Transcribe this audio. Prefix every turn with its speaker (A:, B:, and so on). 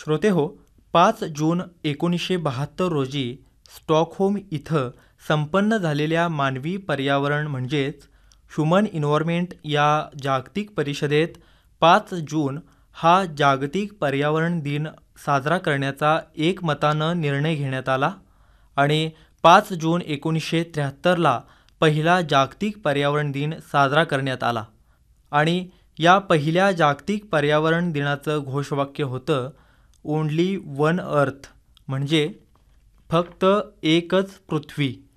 A: श्रोतेहो, 5 जून 1972 रोजी स्टॉकहोम इथं संपन्न झालेल्या मानवी पर्यावरण म्हणजेच ह्युमन इन्व्हायरमेंट या जागतिक परिषदेत 5 जून हा जागतिक पर्यावरण दिन साजरा करण्याचा एकमतानं निर्णय घेण्यात आला आणि 5 जून 1973ला पहिला जागतिक पर्यावरण दिन साजरा करण्यात आला आणि या पहिल्या जागतिक पर्यावरण दिनाचं घोषवाक्य होतं ओन्ली वन अर्थ म्हणजे फक्त एकच पृथ्वी.